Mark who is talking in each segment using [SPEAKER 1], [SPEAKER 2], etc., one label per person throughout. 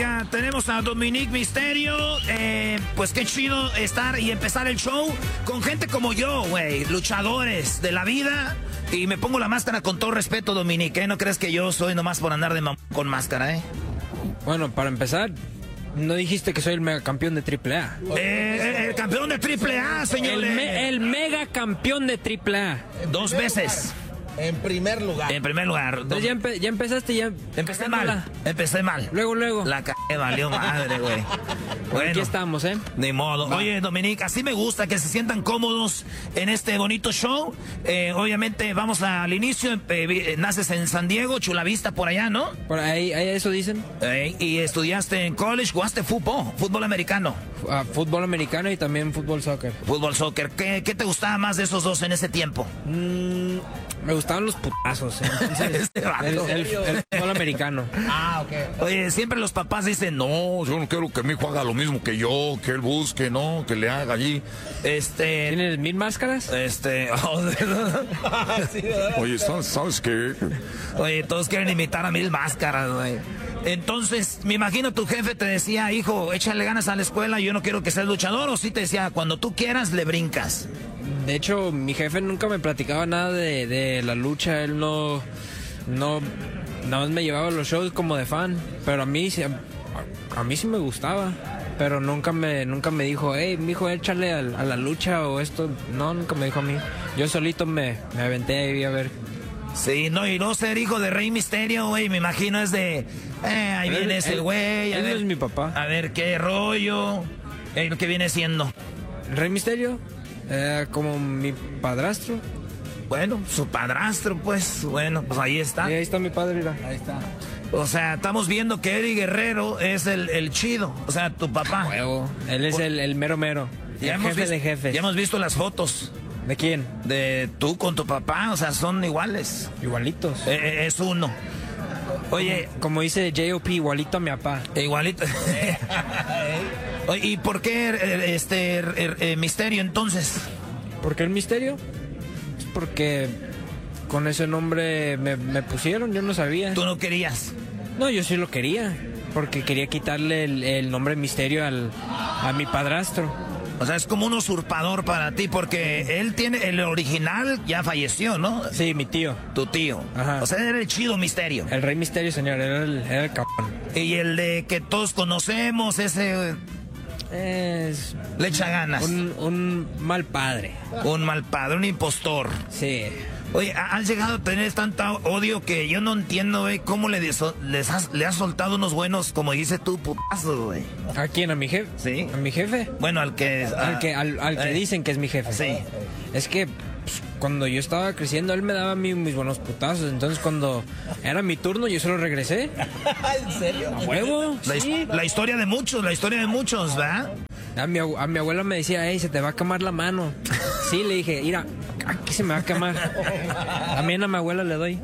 [SPEAKER 1] Oiga, tenemos a Dominic Mysterio. Pues qué chido estar y empezar el show con gente como yo, güey. Luchadores de la vida. Y me pongo la máscara con todo respeto, Dominic, ¿eh? No crees que yo soy nomás por andar de con máscara, ¿eh?
[SPEAKER 2] Bueno, para empezar, no dijiste que soy el megacampeón de AAA.
[SPEAKER 1] El campeón de AAA, señores.
[SPEAKER 2] El megacampeón de AAA.
[SPEAKER 1] 2 veces.
[SPEAKER 3] En primer lugar.
[SPEAKER 1] En primer lugar.
[SPEAKER 2] Entonces ya empezaste, ya.
[SPEAKER 1] Empecé mal. Empecé mal.
[SPEAKER 2] Luego.
[SPEAKER 1] La valió madre, güey.
[SPEAKER 2] Bueno, aquí estamos, ¿eh?
[SPEAKER 1] Ni modo. Va. Oye, Dominic, así me gusta que se sientan cómodos en este bonito show. Obviamente, vamos al inicio. Naces en San Diego, Chula Vista, por allá, ¿no?
[SPEAKER 2] Por ahí eso dicen.
[SPEAKER 1] Y estudiaste en college, jugaste fútbol americano.
[SPEAKER 2] Fútbol americano y también fútbol soccer.
[SPEAKER 1] Fútbol soccer. ¿Qué te gustaba más de esos dos en ese tiempo?
[SPEAKER 2] Me gustaban los putazos. Entonces, el fútbol americano.
[SPEAKER 3] Ok.
[SPEAKER 1] Oye, siempre los papás dicen, no, yo no quiero que mi hijo haga lo mismo que yo, que él busque, no, que le haga allí.
[SPEAKER 2] ¿Tienes 1000 máscaras?
[SPEAKER 1] Oye, ¿sabes qué? Oye, todos quieren imitar a 1000 máscaras, güey. Entonces, me imagino tu jefe te decía, hijo, échale ganas a la escuela, yo no quiero que seas luchador, o sí te decía, cuando tú quieras, le brincas.
[SPEAKER 2] De hecho, mi jefe nunca me platicaba nada de la lucha, él no nada más me llevaba a los shows como de fan, pero a mí sí me gustaba, pero nunca me dijo, hey, mijo, échale a la lucha o esto, no, nunca me dijo a mí. Yo solito me aventé ahí a ver.
[SPEAKER 1] Sí, no, y no ser hijo de Rey Mysterio, güey, me imagino es de, ahí viene ese güey.
[SPEAKER 2] Él es mi papá.
[SPEAKER 1] A ver, qué rollo, ¿qué viene siendo?
[SPEAKER 2] ¿Rey Mysterio? Como mi padrastro.
[SPEAKER 1] Bueno, su padrastro, pues, bueno, pues ahí está.
[SPEAKER 2] Y ahí está mi padre, mira.
[SPEAKER 3] Ahí está.
[SPEAKER 1] O sea, estamos viendo que Eddie Guerrero es el chido, o sea, tu papá.
[SPEAKER 2] Huevo. Él es el mero mero.
[SPEAKER 1] Ya
[SPEAKER 2] El jefe de jefes.
[SPEAKER 1] Ya hemos visto las fotos.
[SPEAKER 2] ¿De quién?
[SPEAKER 1] De tú con tu papá, o sea, son iguales.
[SPEAKER 2] Igualitos.
[SPEAKER 1] Es uno. Oye,
[SPEAKER 2] como dice J.O.P., igualito a mi papá.
[SPEAKER 1] Igualito. Oye, ¿y por qué Misterio entonces?
[SPEAKER 2] ¿Por qué el Misterio? Es porque con ese nombre me pusieron, yo no sabía.
[SPEAKER 1] ¿Tú no querías?
[SPEAKER 2] No, yo sí lo quería, porque quería quitarle el nombre Misterio a mi padrastro.
[SPEAKER 1] O sea, es como un usurpador para ti, porque él tiene el original, ya falleció, ¿no?
[SPEAKER 2] Sí, mi tío.
[SPEAKER 1] Tu tío.
[SPEAKER 2] Ajá.
[SPEAKER 1] O sea, era el chido Misterio.
[SPEAKER 2] El Rey Misterio, señor, era el cabrón.
[SPEAKER 1] Y el de que todos conocemos, ese... le echa ganas.
[SPEAKER 2] Un mal padre.
[SPEAKER 1] Un mal padre, un impostor.
[SPEAKER 2] Sí.
[SPEAKER 1] Oye, has llegado a tener tanto odio que yo no entiendo, güey, cómo le has soltado unos buenos, como dice tú, putazos, güey.
[SPEAKER 2] ¿A quién? ¿A mi jefe?
[SPEAKER 1] Sí.
[SPEAKER 2] ¿A mi jefe?
[SPEAKER 1] Bueno, al que
[SPEAKER 2] dicen que es mi jefe.
[SPEAKER 1] Sí.
[SPEAKER 2] Es que pues, cuando yo estaba creciendo, él me daba a mí mis buenos putazos. Entonces, cuando era mi turno, yo se lo regresé.
[SPEAKER 3] ¿En serio?
[SPEAKER 2] ¿A huevo? Sí.
[SPEAKER 1] La historia de muchos, ¿verdad?
[SPEAKER 2] A mi abuela me decía, hey, se te va a quemar la mano. Sí, le dije, mira, aquí se me va a quemar. También a mi abuela le doy.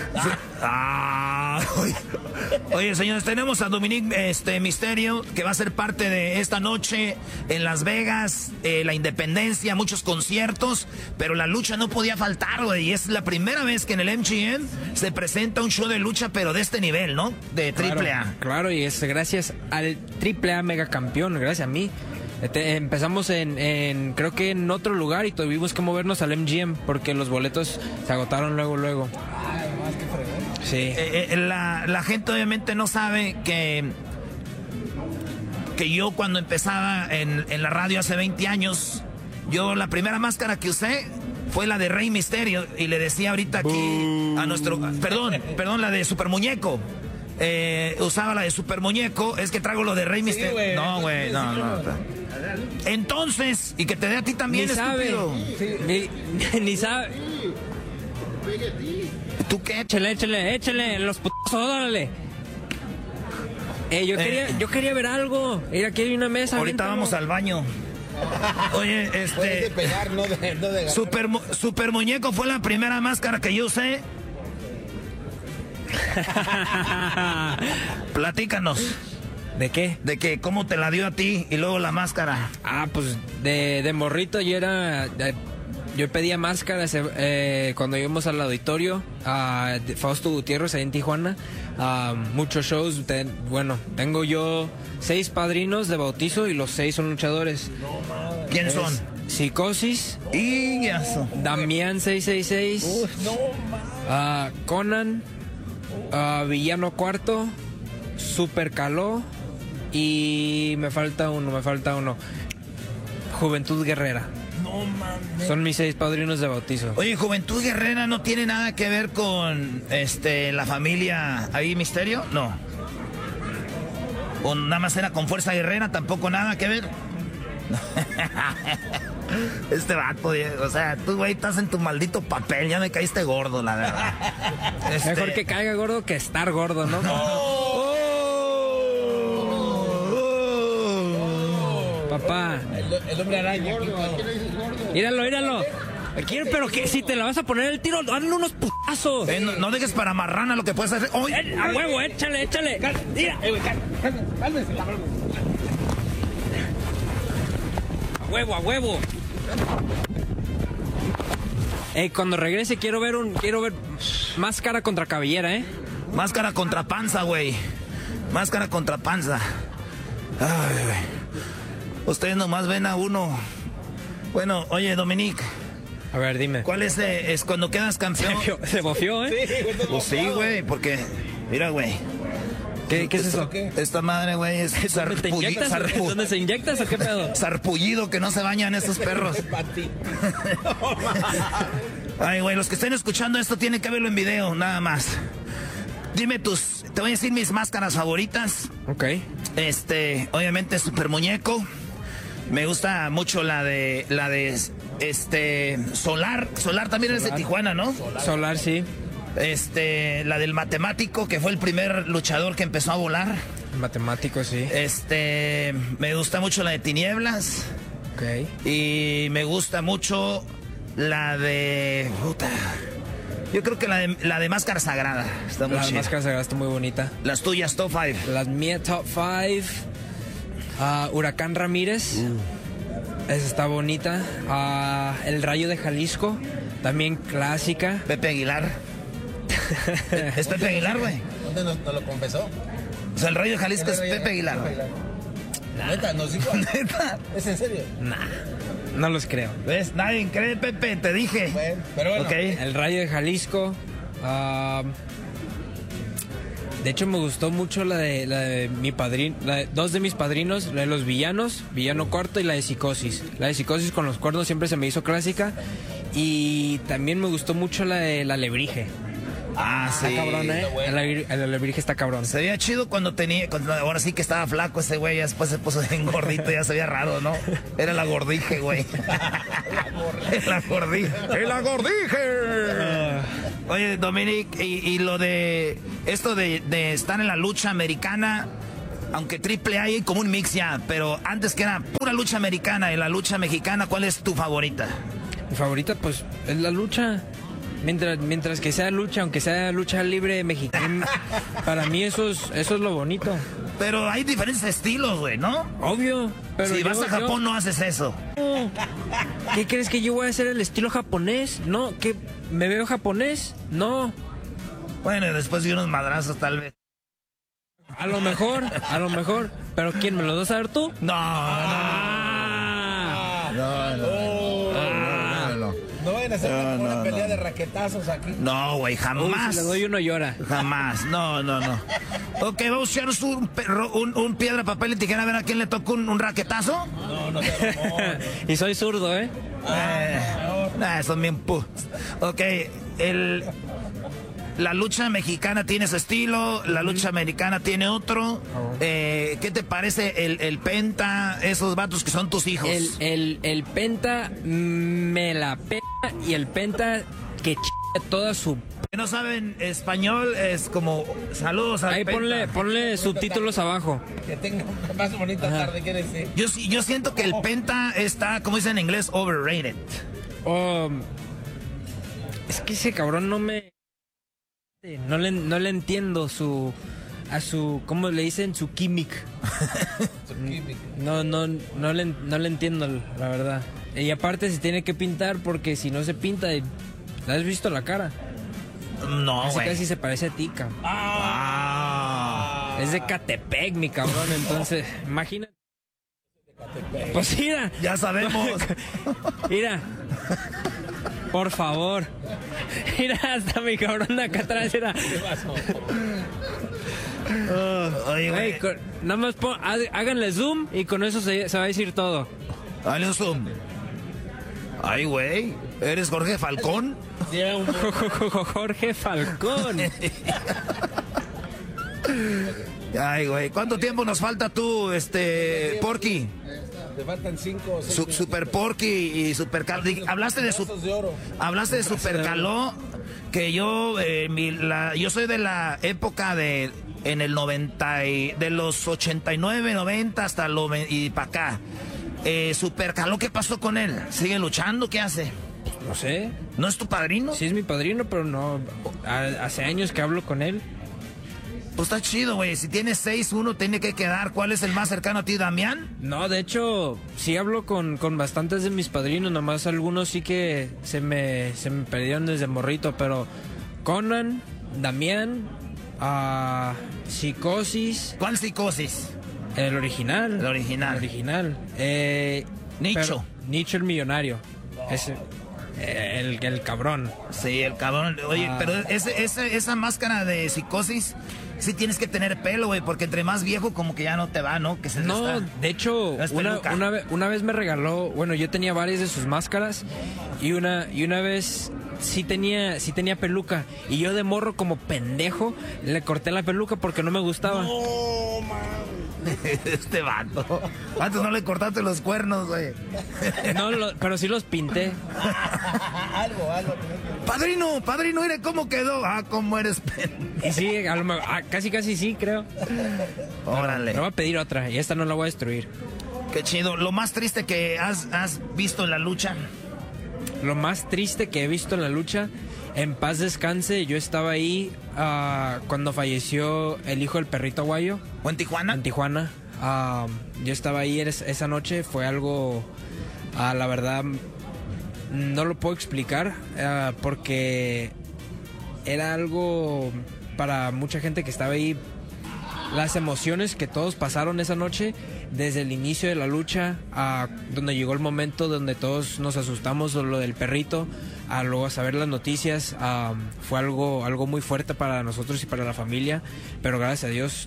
[SPEAKER 1] Oye, señores, tenemos a Dominic Mysterio, que va a ser parte de esta noche en Las Vegas, la Independencia, muchos conciertos, pero la lucha no podía faltar, güey, y es la primera vez que en el MGM se presenta un show de lucha, pero de este nivel, ¿no? De AAA.
[SPEAKER 2] Claro, y es gracias al AAA megacampeón, gracias a mí. Empezamos creo que en otro lugar y tuvimos que movernos al MGM porque los boletos se agotaron luego. Sí.
[SPEAKER 1] La gente obviamente no sabe que yo cuando empezaba en la radio hace 20 años, yo la primera máscara que usé fue la de Rey Mysterio y le decía ahorita aquí a nuestro... Perdón, la de Super Muñeco. Usaba la de Super Muñeco, es que traigo lo de Rey Mysterio.
[SPEAKER 3] Güey,
[SPEAKER 1] no, güey, no. Entonces, y que te dé a ti también,
[SPEAKER 2] ni
[SPEAKER 1] estúpido.
[SPEAKER 2] Sabe. Ni sabe.
[SPEAKER 1] ¿Tú qué?
[SPEAKER 2] Échale, los putazos, órale. Yo quería ver algo. Mira, aquí hay una mesa.
[SPEAKER 1] Ahorita vamos al baño. Oye,
[SPEAKER 3] Puedes de pegar, no de
[SPEAKER 1] Super Muñeco fue la primera máscara que yo usé. Platícanos.
[SPEAKER 2] ¿De qué?
[SPEAKER 1] De que cómo te la dio a ti y luego la máscara.
[SPEAKER 2] Pues de morrito yo era... yo pedía máscaras cuando íbamos al auditorio de Fausto Gutiérrez ahí en Tijuana. Muchos shows. Tengo yo 6 padrinos de bautizo y los 6 son luchadores.
[SPEAKER 1] ¿Quiénes son?
[SPEAKER 2] Psicosis,
[SPEAKER 1] Y eso.
[SPEAKER 2] Damián 666, Conan, Villano Cuarto, Super Caló y me falta uno. Juventud Guerrera.
[SPEAKER 3] No mames.
[SPEAKER 2] Son mis 6 padrinos de bautizo.
[SPEAKER 1] Oye, Juventud Guerrera no tiene nada que ver con la familia ahí Misterio, no. O nada más era con Fuerza Guerrera, tampoco nada que ver. Este vato, o sea, tú, güey, estás en tu maldito papel, ya me caíste gordo, la verdad.
[SPEAKER 2] Mejor que caiga gordo que estar gordo, ¿no? Papá.
[SPEAKER 3] El hombre araña.
[SPEAKER 2] Míralo. Pero que si te la vas a poner el tiro, hazle unos putazos.
[SPEAKER 1] No dejes para marrana lo que puedes hacer. ¡Oy!
[SPEAKER 2] A huevo, échale. Mira.
[SPEAKER 3] Cálmese.
[SPEAKER 2] A huevo. Cuando regrese quiero ver máscara contra cabellera, ¿eh?
[SPEAKER 1] Máscara contra panza, güey. Máscara contra panza. Ay, güey. Ustedes nomás ven a uno. Bueno, oye, Dominique.
[SPEAKER 2] A ver, dime.
[SPEAKER 1] ¿Cuál es cuando quedas campeón?
[SPEAKER 2] Se bofió, ¿eh?
[SPEAKER 3] Sí,
[SPEAKER 1] Pues sí, güey, porque... Mira, güey.
[SPEAKER 2] ¿Qué es eso?
[SPEAKER 1] Esta madre, güey, es
[SPEAKER 2] ¿Te inyectas? ¿Dónde se inyectas o qué pedo?
[SPEAKER 1] sarpullido que no se bañan estos perros. Ay, güey, los que estén escuchando esto tienen que verlo en video, nada más. Dime te voy a decir mis máscaras favoritas.
[SPEAKER 2] Ok.
[SPEAKER 1] Obviamente Super Muñeco. Me gusta mucho la de Solar. Solar también es de Tijuana, ¿no?
[SPEAKER 2] Solar, sí.
[SPEAKER 1] La del Matemático, que fue el primer luchador que empezó a volar.
[SPEAKER 2] Matemático, sí.
[SPEAKER 1] Me gusta mucho la de Tinieblas.
[SPEAKER 2] Ok.
[SPEAKER 1] Y me gusta mucho la de... Puta. Yo creo que la de Máscara Sagrada. Está muy
[SPEAKER 2] La
[SPEAKER 1] chida.
[SPEAKER 2] máscara sagrada está muy bonita.
[SPEAKER 1] Las tuyas, top 5.
[SPEAKER 2] Las mías, top 5. Huracán Ramírez. Esa está bonita. El Rayo de Jalisco. También clásica.
[SPEAKER 1] Pepe Aguilar. Es Pepe Aguilar, güey.
[SPEAKER 3] ¿Dónde nos lo confesó?
[SPEAKER 1] O sea, el Rayo de Jalisco es Pepe Aguilar, güey.
[SPEAKER 3] Neta, nos dijo.
[SPEAKER 1] Neta.
[SPEAKER 3] ¿Es en serio?
[SPEAKER 2] No los creo.
[SPEAKER 1] ¿Ves? Nadie cree, Pepe, te dije.
[SPEAKER 3] Bueno, pero bueno.
[SPEAKER 1] Ok.
[SPEAKER 2] El Rayo de Jalisco. De hecho, me gustó mucho la de mi padrino, dos de mis padrinos, la de los villanos, Villano Cuarto y la de Psicosis. La de Psicosis con los cuernos siempre se me hizo clásica. Y también me gustó mucho la de la Alebrije.
[SPEAKER 1] Ah, sí.
[SPEAKER 2] Está cabrón, ¿eh? El Alebrije está cabrón.
[SPEAKER 1] Se veía chido cuando ahora sí que estaba flaco ese güey, ya después se puso bien gordito, ya se veía raro, ¿no? Era la gordije, güey. La gordije. ¡La gordije! Oye, Dominic, y lo de esto de estar en la lucha americana, aunque AAA hay como un mix ya, pero antes que era pura lucha americana y la lucha mexicana, ¿cuál es tu favorita?
[SPEAKER 2] Mi favorita, pues, es la lucha. Mientras que sea lucha, aunque sea lucha libre mexicana, para mí eso es lo bonito.
[SPEAKER 1] Pero hay diferentes estilos, güey, ¿no?
[SPEAKER 2] Obvio. Pero
[SPEAKER 1] si vas a Japón no haces eso.
[SPEAKER 2] ¿Qué crees que yo voy a hacer el estilo japonés? No, ¿que me veo japonés? No.
[SPEAKER 1] Bueno, y después de unos madrazos tal vez.
[SPEAKER 2] A lo mejor. ¿Pero quién me lo vas a dar tú?
[SPEAKER 3] No vayan a hacer una pelea de raquetazos aquí.
[SPEAKER 1] No, güey, jamás.
[SPEAKER 2] Si le doy uno llora.
[SPEAKER 1] Jamás, no. Ok, vamos a echarnos un piedra, papel y tijera a ver a quién le toca un raquetazo.
[SPEAKER 3] No.
[SPEAKER 2] Y soy zurdo, ¿eh?
[SPEAKER 1] Son bien Ok, la lucha mexicana tiene su estilo, la lucha americana tiene otro. ¿Qué te parece el Penta, esos vatos que son tus hijos?
[SPEAKER 2] El Penta me la pena y el Penta que toda su...
[SPEAKER 1] Que no saben español es como saludos al
[SPEAKER 2] Ahí
[SPEAKER 1] Penta.
[SPEAKER 2] ponle subtítulos abajo.
[SPEAKER 3] Que tenga una más bonita tarde, ¿quiere decir?
[SPEAKER 1] Yo siento que el Penta está, como dicen en inglés, overrated.
[SPEAKER 2] Es que ese cabrón no le entiendo su... a su, ¿cómo le dicen? Su gimmick. No le entiendo, la verdad. Y aparte se tiene que pintar porque si no se pinta, ¿le has visto la cara?
[SPEAKER 1] No, güey.
[SPEAKER 2] Casi se parece a ti, cabrón. Es de Catepec, mi cabrón, entonces, imagínate. Pues mira.
[SPEAKER 1] Ya sabemos.
[SPEAKER 2] Mira. Por favor. Mira, hasta mi cabrón de acá atrás era.
[SPEAKER 1] Oye, güey.
[SPEAKER 2] Nada más háganle zoom y con eso se va a decir todo.
[SPEAKER 1] Dale un zoom. Ay, güey. ¿Eres Jorge Falcón?
[SPEAKER 2] Jorge Falcón.
[SPEAKER 1] Ay, güey. ¿Cuánto tiempo nos falta tú, Porky?
[SPEAKER 3] Te faltan 5 o 6.
[SPEAKER 1] Super Porky y Super Caló. Hablaste de Super Caló, que yo soy de la época en el 90 de los 89, 90 hasta y para acá. Super Caló, ¿qué pasó con él? ¿Sigue luchando? ¿Qué hace?
[SPEAKER 2] No sé.
[SPEAKER 1] ¿No es tu padrino?
[SPEAKER 2] Sí es mi padrino, pero no. Hace años que hablo con él.
[SPEAKER 1] Pues está chido, güey. Si tienes 6, uno tiene que quedar. ¿Cuál es el más cercano a ti, Damián?
[SPEAKER 2] No, de hecho, sí hablo con bastantes de mis padrinos. Nomás algunos sí que se me perdieron desde morrito. Pero Conan, Damián, Psicosis.
[SPEAKER 1] ¿Cuál Psicosis?
[SPEAKER 2] El original.
[SPEAKER 1] El original.
[SPEAKER 2] El original.
[SPEAKER 1] Nicho.
[SPEAKER 2] Nicho el millonario. Ese. El cabrón.
[SPEAKER 1] Sí, el cabrón. Oye, pero esa máscara de Psicosis, sí tienes que tener pelo, güey, porque entre más viejo como que ya no te va, ¿no? Que
[SPEAKER 2] no, de hecho, una vez me regaló, bueno, yo tenía varias de sus máscaras y una vez sí tenía peluca y yo de morro como pendejo le corté la peluca porque no me gustaba.
[SPEAKER 3] No, man.
[SPEAKER 1] Este vato. Antes no le cortaste los cuernos, güey.
[SPEAKER 2] No, pero sí los pinté.
[SPEAKER 3] algo.
[SPEAKER 1] Padrino, mire cómo quedó. Cómo eres
[SPEAKER 2] Y sí, casi sí, creo.
[SPEAKER 1] Órale.
[SPEAKER 2] Me voy a pedir otra y esta no la voy a destruir.
[SPEAKER 1] Qué chido. Lo más triste que has visto en la lucha.
[SPEAKER 2] Lo más triste que he visto en la lucha, en paz descanse, yo estaba ahí cuando falleció el hijo del perrito aguayo.
[SPEAKER 1] ¿O en Tijuana?
[SPEAKER 2] En Tijuana. Yo estaba ahí esa noche, fue algo, la verdad, no lo puedo explicar, porque era algo para mucha gente que estaba ahí. Las emociones que todos pasaron esa noche, desde el inicio de la lucha, donde llegó el momento donde todos nos asustamos de lo del perrito, luego a saber las noticias, fue algo muy fuerte para nosotros y para la familia, pero gracias a Dios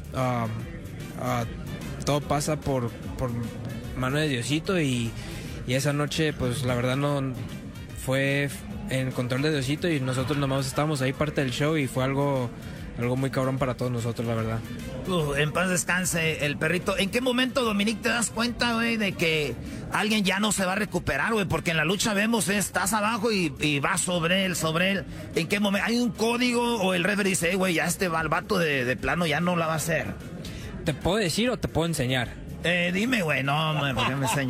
[SPEAKER 2] todo pasa por mano de Diosito y esa noche pues la verdad no fue en control de Diosito y nosotros nomás estábamos ahí parte del show y fue algo muy cabrón para todos nosotros, la verdad.
[SPEAKER 1] En paz descanse el perrito. ¿En qué momento, Dominic, te das cuenta, güey, de que alguien ya no se va a recuperar, güey? Porque en la lucha vemos, estás abajo y vas sobre él. ¿En qué momento? ¿Hay un código o el referee dice, güey, ya el vato de plano ya no la va a hacer?
[SPEAKER 2] ¿Te puedo decir o te puedo enseñar?
[SPEAKER 1] Dime, güey, no, ¿por qué me enseñas?